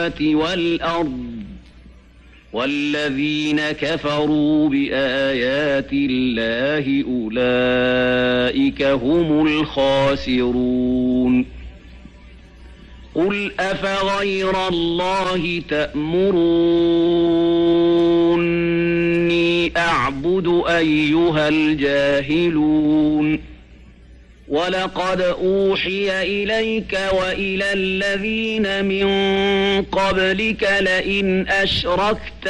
والأرض والذين كفروا بآيات الله أولئك هم الخاسرون قل أفغير الله تأمروني أعبد أيها الجاهلون ولقد أوحي إليك وإلى الذين من قبلك لئن أشركت